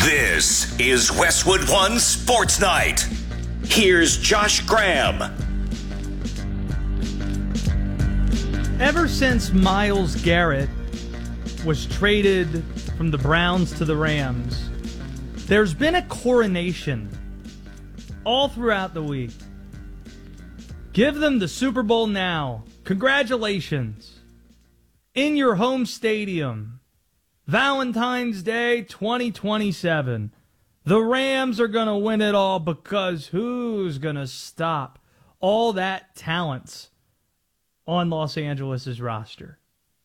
This is Westwood One Sports Night. Here's Josh Graham. Ever since Myles Garrett was traded from the Browns to the Rams, there's been a coronation all throughout the week. Give them the Super Bowl now. Congratulations. In your home stadium, Valentine's Day 2027. The Rams are going to win it all because who's going to stop all that talent on Los Angeles' roster?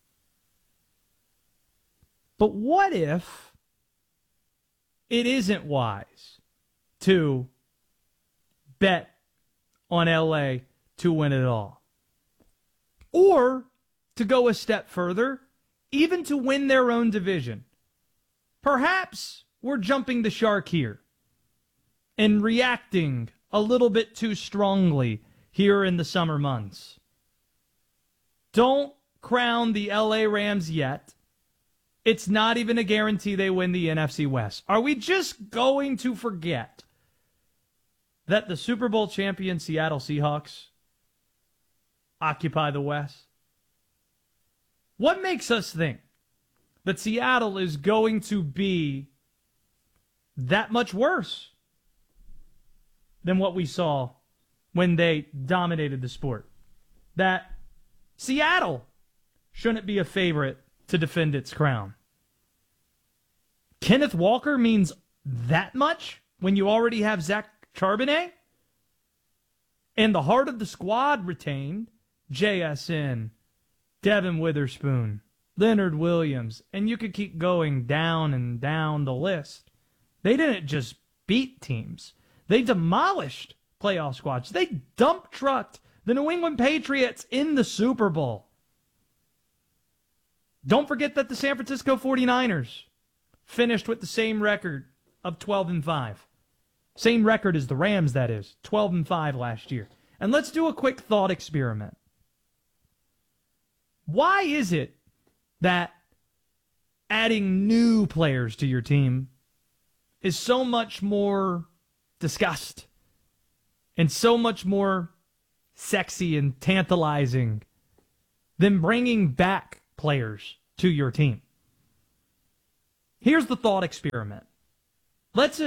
But what if it isn't wise to bet on LA to win it all? Or to go a step further, even to win their own division. Perhaps we're jumping the shark here and reacting a little bit too strongly here in the summer months. Don't crown the LA Rams yet. It's not even a guarantee they win the NFC West. Are we just going to forget that the Super Bowl champion Seattle Seahawks occupy the West? What makes us think that Seattle is going to be that much worse than what we saw when they dominated the sport? That Seattle shouldn't be a favorite to defend its crown. Kenneth Walker means that much when you already have Zach Charbonnet? And the heart of the squad retained JSN, Devin Witherspoon, Leonard Williams, and you could keep going down and down the list. They didn't just beat teams. They demolished playoff squads. They dump trucked the New England Patriots in the Super Bowl. Don't forget that the San Francisco 49ers finished with the same record of 12-5. Same record as the Rams, that is. 12-5 last year. And let's do a quick thought experiment. Why is it that adding new players to your team is so much more discussed and so much more sexy and tantalizing than bringing back players to your team? Here's the thought experiment. Let's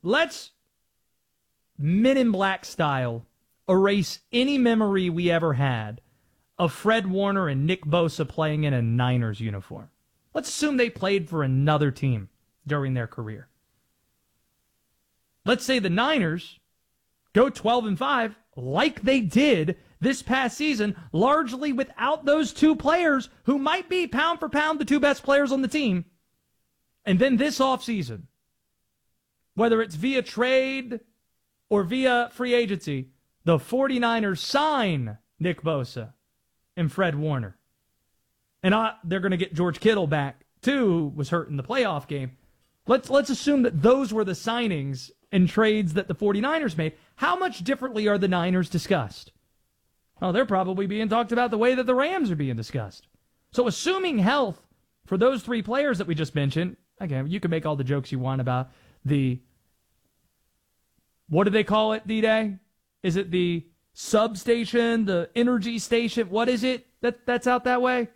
Men in Black style erase any memory we ever had of Fred Warner and Nick Bosa playing in a Niners uniform. Let's assume they played for another team during their career. Let's say the Niners go 12-5 like they did this past season, largely without those two players who might be pound for pound the two best players on the team. And then this offseason, whether it's via trade or via free agency, the 49ers sign Nick Bosa and Fred Warner. And they're going to get George Kittle back, too, who was hurt in the playoff game. Let's assume that those were the signings and trades that the 49ers made. How much differently are the Niners discussed? Oh, they're probably being talked about the way that the Rams are being discussed. So assuming health for those three players that we just mentioned, again, you can make all the jokes you want about the, what do they call it, D-Day? Is it the substation, the energy station? What is it that's out that way?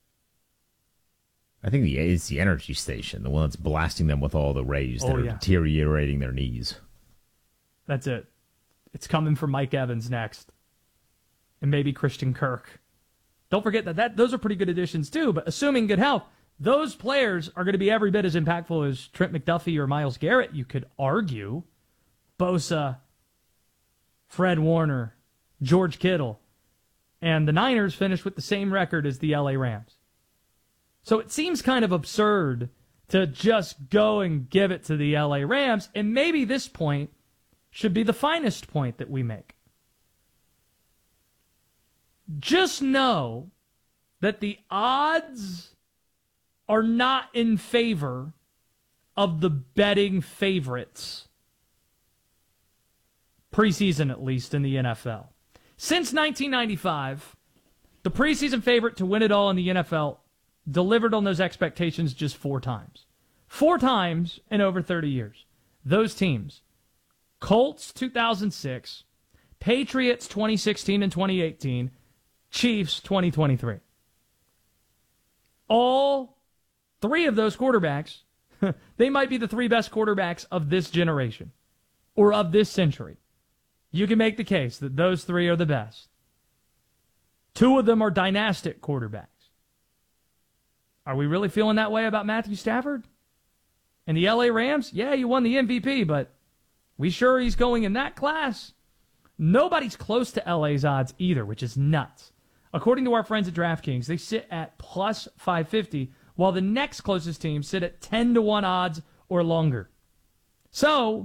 I think it's the energy station, the one that's blasting them with all the rays that are deteriorating their knees. That's it. It's coming for Mike Evans next. And maybe Christian Kirk. Don't forget that those are pretty good additions too, but assuming good health, those players are going to be every bit as impactful as Trent McDuffie or Myles Garrett, you could argue. Bosa, Fred Warner, George Kittle, and the Niners finished with the same record as the LA Rams. So it seems kind of absurd to just go and give it to the LA Rams, and maybe this point should be the finest point that we make. Just know that the odds are not in favor of the betting favorites, preseason at least, in the NFL. Since 1995, the preseason favorite to win it all in the NFL delivered on those expectations just 4 times. 4 times in over 30 years. Those teams: Colts 2006, Patriots 2016 and 2018, Chiefs 2023. All 3 of those quarterbacks, they might be the 3 best quarterbacks of this generation or of this century. You can make the case that those 3 are the best. 2 of them are dynastic quarterbacks. Are we really feeling that way about Matthew Stafford? And the LA Rams? Yeah, you won the MVP, but we sure he's going in that class? Nobody's close to LA's odds either, which is nuts. According to our friends at DraftKings, they sit at plus 550, while the next closest team sit at 10-1 odds or longer. So,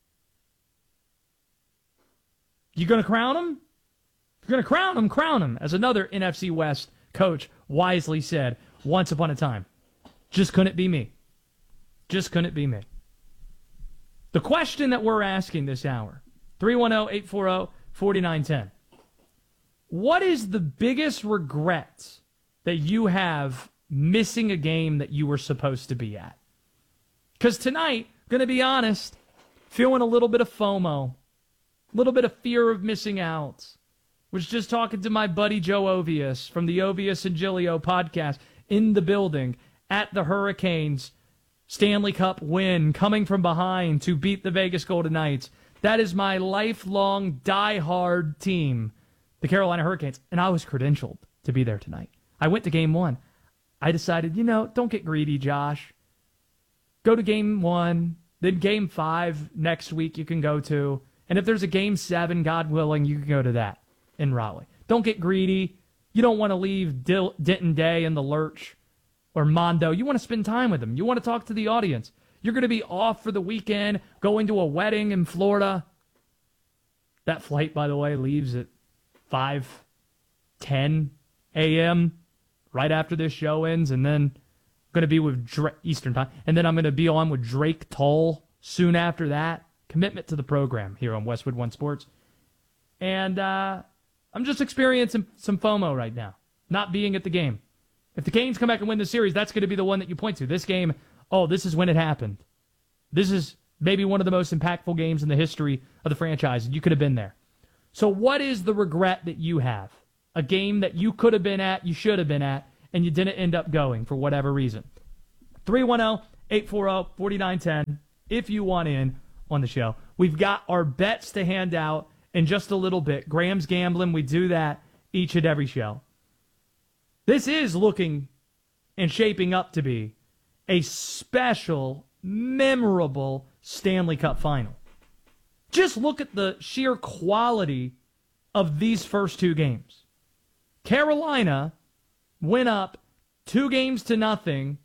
you going to crown him? If you're going to crown him, as another NFC West coach wisely said once upon a time. Just couldn't be me. Just couldn't be me. The question that we're asking this hour, 310-840-4910. What is the biggest regret that you have missing a game that you were supposed to be at? Because tonight, going to be honest, feeling a little bit of FOMO, a little bit of fear of missing out. Was just talking to my buddy Joe Ovius from the Ovius and Giglio podcast in the building at the Hurricanes Stanley Cup win, coming from behind to beat the Vegas Golden Knights. That is my lifelong diehard team, the Carolina Hurricanes, and I was credentialed to be there tonight. I went to Game 1. I decided, don't get greedy, Josh. Go to Game 1, then Game 5 next week you can go to, and if there's a Game 7, God willing, you can go to that in Raleigh. Don't get greedy. You don't want to leave Denton Day in the lurch or Mondo. You want to spend time with them. You want to talk to the audience. You're going to be off for the weekend, going to a wedding in Florida. That flight, by the way, leaves at 5:10 a.m. right after this show ends, and then I'm going to be with Eastern time, and then I'm going to be on with Drake Toll soon after that. Commitment to the program here on Westwood One Sports. And I'm just experiencing some FOMO right now, not being at the game. If the Canes come back and win the series, that's going to be the one that you point to. This game, this is when it happened. This is maybe one of the most impactful games in the history of the franchise, and you could have been there. So what is the regret that you have? A game that you could have been at, you should have been at, and you didn't end up going for whatever reason. 310-840-4910 if you want in on the show. We've got our bets to hand out in just a little bit. Graham's Gambling, we do that each and every show. This is looking and shaping up to be a special, memorable Stanley Cup final. Just look at the sheer quality of these first 2 games. Carolina went up 2-0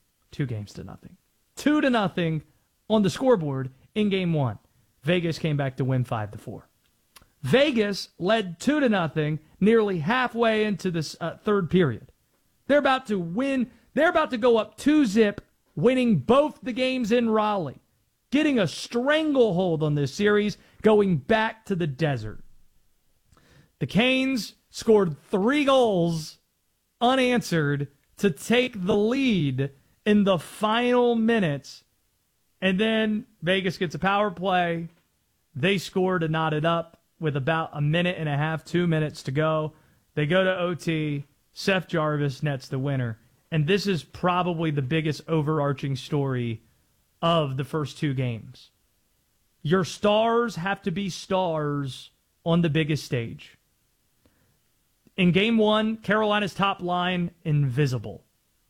on the scoreboard in Game 1. Vegas came back to win 5-4. Vegas led 2-0 nearly halfway into this third period. They're about to win. They're about to go up 2-0, winning both the games in Raleigh, getting a stranglehold on this series, going back to the desert. The Canes scored 3 goals unanswered to take the lead in the final minutes, and then Vegas gets a power play. They score to knot it up with about a minute and a half, 2 minutes to go. They go to OT. Seth Jarvis nets the winner. And this is probably the biggest overarching story of the first 2 games. Your stars have to be stars on the biggest stage. In Game 1, Carolina's top line, invisible.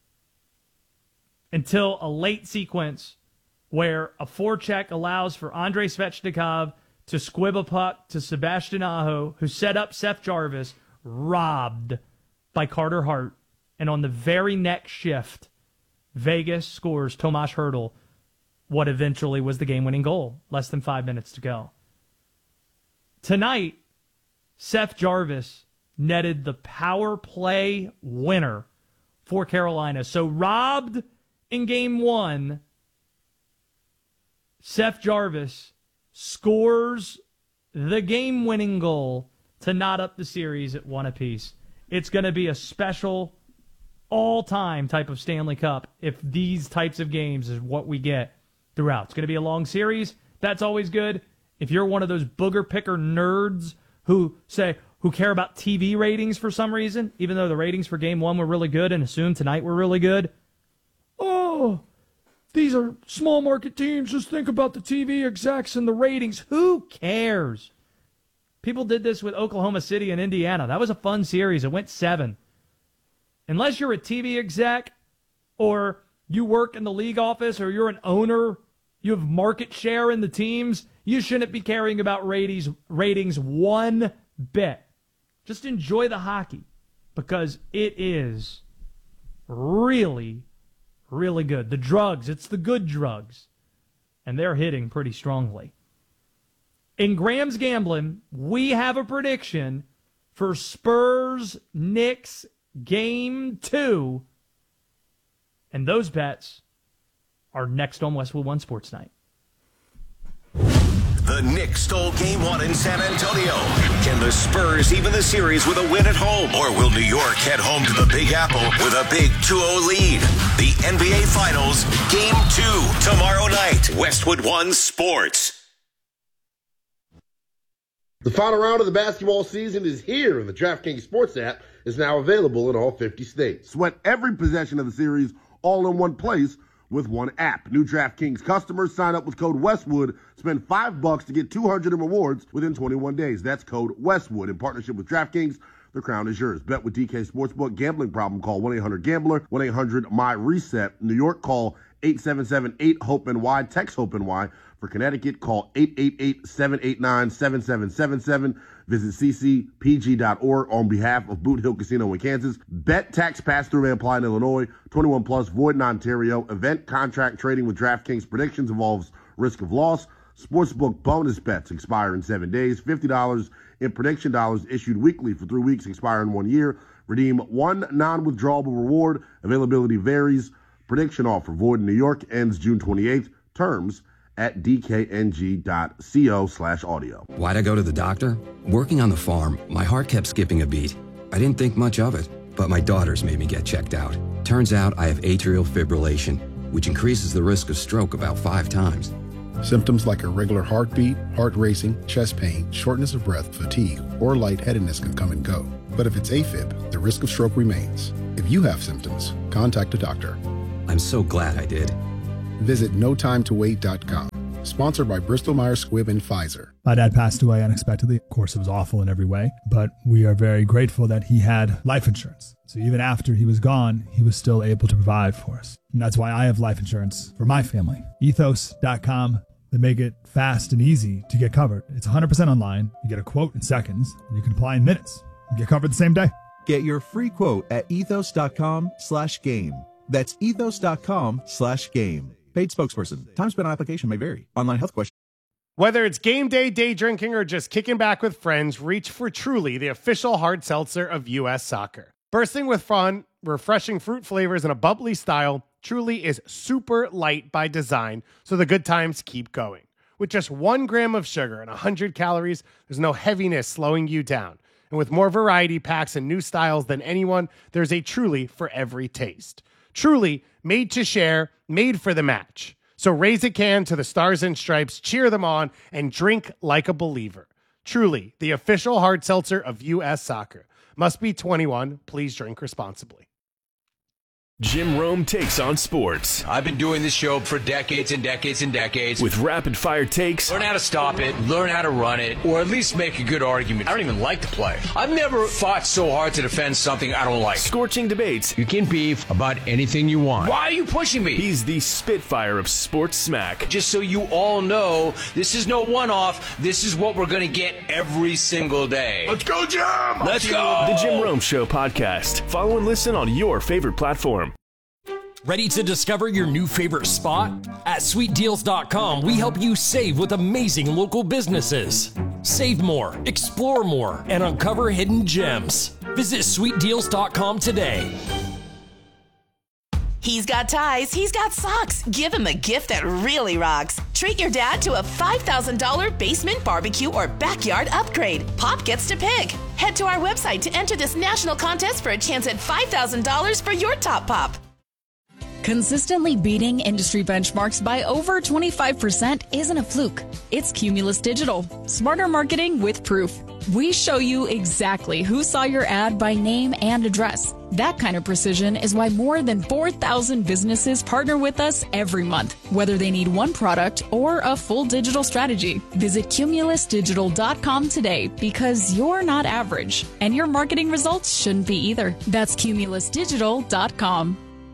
Until a late sequence where a forecheck allows for Andrei Svechnikov to squib a puck to Sebastian Aho, who set up Seth Jarvis, robbed by Carter Hart. And on the very next shift, Vegas scores Tomas Hertl, what eventually was the game-winning goal, less than 5 minutes to go. Tonight, Seth Jarvis netted the power play winner for Carolina. So robbed in Game 1, Seth Jarvis scores the game-winning goal to knot up the series at 1 apiece. It's going to be a special all-time type of Stanley Cup if these types of games is what we get throughout. It's going to be a long series. That's always good. If you're one of those booger picker nerds who care about TV ratings for some reason, even though the ratings for Game 1 were really good and assume tonight were really good. Oh, these are small market teams. Just think about the TV execs and the ratings. Who cares? People did this with Oklahoma City and Indiana. That was a fun series. It went 7. Unless you're a TV exec or you work in the league office or you're an owner, you have market share in the teams, you shouldn't be caring about ratings one bit. Just enjoy the hockey because it is really, really good. The drugs, it's the good drugs, and they're hitting pretty strongly. In Graham's Gambling, we have a prediction for Spurs-Knicks Game 2, and those bets are next on Westwood One Sports Night. The Knicks stole Game 1 in San Antonio. Can the Spurs even the series with a win at home? Or will New York head home to the Big Apple with a big 2-0 lead? The NBA Finals, Game 2, tomorrow night. Westwood One Sports. The final round of the basketball season is here, and the DraftKings Sports app is now available in all 50 states. Sweat every possession of the series all in one place with one app. New DraftKings customers sign up with code Westwood, spend $5 to get $200 in rewards within 21 days. That's code Westwood. In partnership with DraftKings, the crown is yours. Bet with DK Sportsbook. Gambling problem, call 1-800-GAMBLER, 1-800-MY-RESET. New York, call 877-8-HOPE-NY. Text HOPE-NY. For Connecticut, call 888-789-7777. Visit ccpg.org on behalf of Boot Hill Casino in Kansas. Bet, tax, pass-through may apply in Illinois. 21 plus, void in Ontario. Event contract trading with DraftKings predictions involves risk of loss. Sportsbook bonus bets expire in 7 days. $50 in prediction dollars issued weekly for 3 weeks, expire in 1 year. Redeem one non-withdrawable reward. Availability varies. Prediction offer void in New York, ends June 28th. Terms at dkng.co/audio. Why'd I go to the doctor? Working on the farm, my heart kept skipping a beat. I didn't think much of it, but my daughters made me get checked out. Turns out I have atrial fibrillation, which increases the risk of stroke about 5 times. Symptoms like irregular heartbeat, heart racing, chest pain, shortness of breath, fatigue, or lightheadedness can come and go. But if it's AFib, the risk of stroke remains. If you have symptoms, contact a doctor. I'm so glad I did. Visit notimetowait.com. Sponsored by Bristol Myers Squibb and Pfizer. My dad passed away unexpectedly. Of course, it was awful in every way, but we are very grateful that he had life insurance. So even after he was gone, he was still able to provide for us. And that's why I have life insurance for my family. Ethos.com. They make it fast and easy to get covered. It's 100% online. You get a quote in seconds, and you can apply in minutes. You get covered the same day. Get your free quote at ethos.com/game. That's ethos.com/game. Paid spokesperson. Time spent on application may vary. Online health question. Whether it's game day, day drinking, or just kicking back with friends, reach for Truly, the official hard seltzer of U.S. Soccer. Bursting with fun, refreshing fruit flavors, and a bubbly style, Truly is super light by design, so the good times keep going. With just 1 gram of sugar and 100 calories, there's no heaviness slowing you down. And with more variety packs and new styles than anyone, there's a Truly for every taste. Truly, made to share, made for the match. So raise a can to the Stars and Stripes, cheer them on, and drink like a believer. Truly, the official hard seltzer of U.S. Soccer. Must be 21. Please drink responsibly. Jim Rome takes on sports. I've been doing this show for decades and decades and decades. With rapid-fire takes. Learn how to stop it, learn how to run it, or at least make a good argument. I don't even like the play. I've never fought so hard to defend something I don't like. Scorching debates. You can beef about anything you want. Why are you pushing me? He's the Spitfire of sports smack. Just so you all know, this is no one-off. This is what we're going to get every single day. Let's go, Jim! Let's go! The Jim Rome Show podcast. Follow and listen on your favorite platform. Ready to discover your new favorite spot? At sweetdeals.com, we help you save with amazing local businesses. Save more, explore more, and uncover hidden gems. Visit sweetdeals.com today. He's got ties, he's got socks. Give him a gift that really rocks. Treat your dad to a $5,000 basement barbecue or backyard upgrade. Pop gets to pick. Head to our website to enter this national contest for a chance at $5,000 for your Top Pop. Consistently beating industry benchmarks by over 25% isn't a fluke. It's Cumulus Digital. Smarter marketing with proof. We show you exactly who saw your ad by name and address. That kind of precision is why more than 4,000 businesses partner with us every month, whether they need one product or a full digital strategy. Visit cumulusdigital.com today because you're not average, and your marketing results shouldn't be either. That's cumulusdigital.com.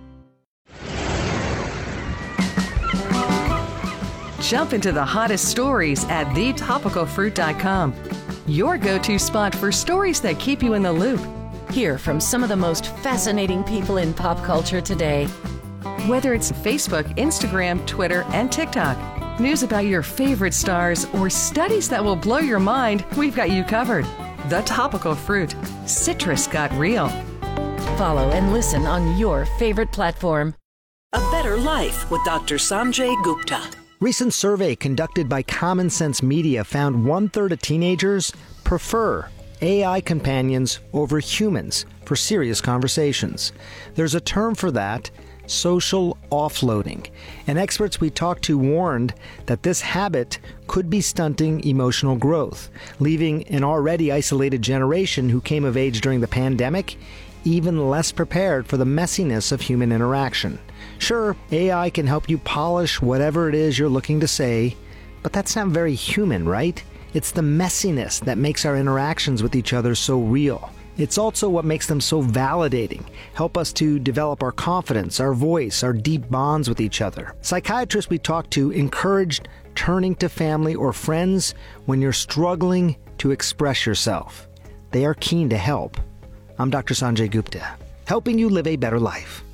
Jump into the hottest stories at thetopicalfruit.com. Your go-to spot for stories that keep you in the loop. Hear from some of the most fascinating people in pop culture today. Whether it's Facebook, Instagram, Twitter, and TikTok, news about your favorite stars, or studies that will blow your mind, we've got you covered. The Topical Fruit. Citrus got real. Follow and listen on your favorite platform. A Better Life with Dr. Sanjay Gupta. Recent survey conducted by Common Sense Media found 1/3 of teenagers prefer AI companions over humans for serious conversations. There's a term for that, social offloading. And experts we talked to warned that this habit could be stunting emotional growth, leaving an already isolated generation who came of age during the pandemic even less prepared for the messiness of human interaction. Sure, AI can help you polish whatever it is you're looking to say, but that's not very human, right? It's the messiness that makes our interactions with each other so real. It's also what makes them so validating, help us to develop our confidence, our voice, our deep bonds with each other. Psychiatrists we talked to encouraged turning to family or friends when you're struggling to express yourself. They are keen to help. I'm Dr. Sanjay Gupta, helping you live a better life.